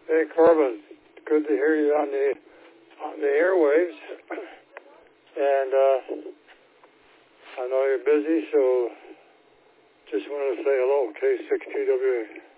Hey, Corbin, good to hear you on the airwaves. And I know you're busy, so just wanted to say hello, K6TW